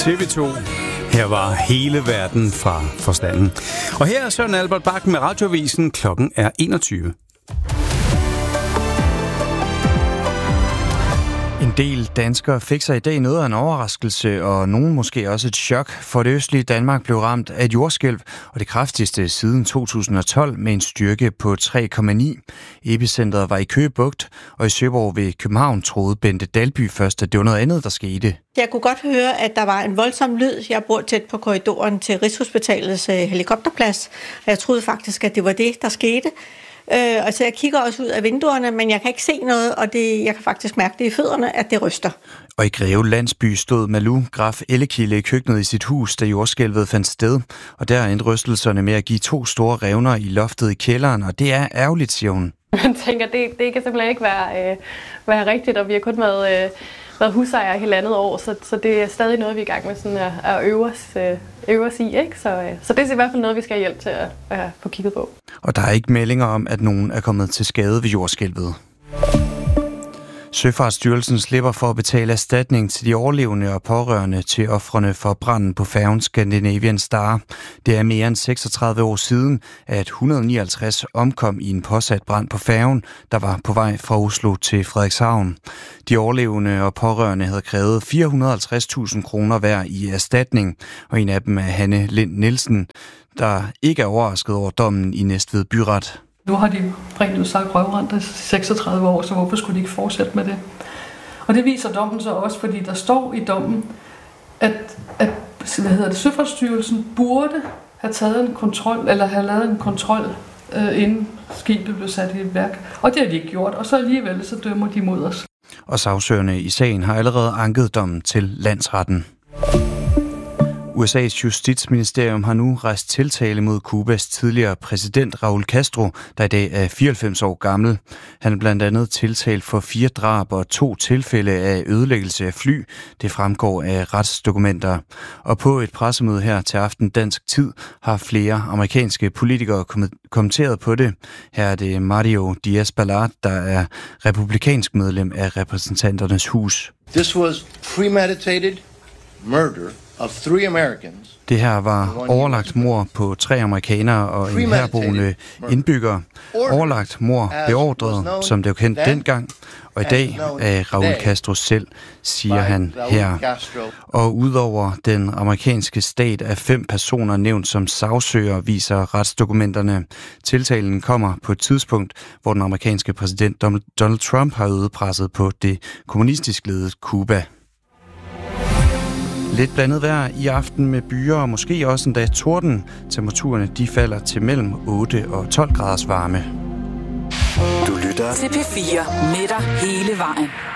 TV2. Her var hele verden fra forstanden. Og her er Søren Albert Bach med Radioavisen. Klokken er 21. En del danskere fik sig i dag noget af en overraskelse, og nogen måske også et chok, for det østlige Danmark blev ramt af et jordskælv, og det kraftigste siden 2012 med en styrke på 3,9. Epicentret var i Køge Bugt, og i Søborg ved København troede Bente Dalby først, at det var noget andet, der skete. Jeg kunne godt høre, at der var en voldsom lyd. Jeg bor tæt på korridoren til Rigshospitalets helikopterplads, og jeg troede faktisk, at det var det, der skete. Og så jeg kigger også ud af vinduerne, men jeg kan ikke se noget, og jeg kan faktisk mærke det i fødderne, at det ryster. Og i Greve landsby stod Malou Graf Ellekilde i køkkenet i sit hus, da jordskælvet fandt sted. Og der endte rystelserne med at give 2 store revner i loftet i kælderen, og det er ærgerligt, siger hun. Man tænker, det kan simpelthen ikke være rigtigt, og vi har kun været husejere hele andet år, så det er stadig noget, vi er i gang med sådan at øve os i. Ikke? Så det er i hvert fald noget, vi skal have hjælp til at få kigget på. Og der er ikke meldinger om, at nogen er kommet til skade ved jordskælvet. Søfartsstyrelsen slipper for at betale erstatning til de overlevende og pårørende til ofrene for branden på færgen Scandinavian Star. Det er mere end 36 år siden, at 159 omkom i en påsat brand på færgen, der var på vej fra Oslo til Frederikshavn. De overlevende og pårørende havde krævet 450.000 kroner hver i erstatning, og en af dem er Hanne Lind Nielsen, der ikke er overrasket over dommen i Næstved Byret. Nu har de rent ud sagt røvrendt i 36 år, så hvorfor skulle de ikke fortsætte med det? Og det viser dommen så også, fordi der står i dommen, at Søfartsstyrelsen burde have taget en kontrol, eller have lavet en kontrol, inden skibet blev sat i værk. Og det har de ikke gjort, og så alligevel så dømmer de mod os. Og sagsøgerne i sagen har allerede anket dommen til landsretten. USA's justitsministerium har nu rejst tiltale mod Cubas tidligere præsident Raúl Castro, der i dag er 94 år gammel. Han er blandt andet tiltalt for 4 drab og 2 tilfælde af ødelæggelse af fly. Det fremgår af retsdokumenter. Og på et pressemøde her til aften dansk tid har flere amerikanske politikere kommenteret på det. Her er det Mario Diaz-Balart, der er republikansk medlem af repræsentanternes hus. This was premeditated murder of 3 Americans. Det her var overlagt mord på 3 amerikanere og en herboende indbygger. Overlagt mord beordret, som det var kendt dengang, og i dag af Raúl Castro selv, siger han her. Og udover den amerikanske stat er 5 personer nævnt som sagsøger, viser retsdokumenterne. Tiltalen kommer på et tidspunkt, hvor den amerikanske præsident Donald Trump har øget presset på det kommunistisk ledede Cuba. Lidt blandet vejr i aften med byer og måske også en dag torden. Temperaturerne de falder til mellem 8 og 12 graders varme. Du lytter til P4 med dig hele vejen.